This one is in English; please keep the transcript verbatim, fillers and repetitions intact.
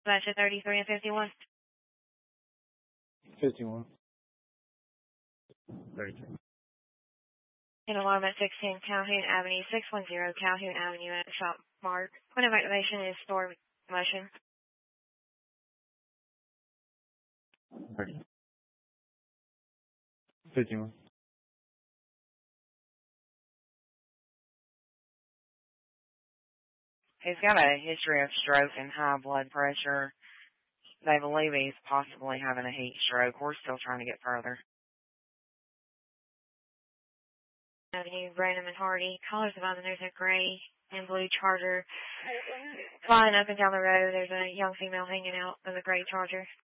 Slash at thirty-three and fifty-one. fifty-one. thirty-three. In alarm at sixteen Calhoun Avenue, six one zero Calhoun Avenue at Shop Mark. Point of activation is store motion. thirty. fifty-one. He's got a history of stroke and high blood pressure. They believe he's possibly having a heat stroke. We're still trying to get further. Avenue, Branham and Hardy. Callers about there's a gray and blue Charger flying up and down the road. There's a young female hanging out of the gray Charger.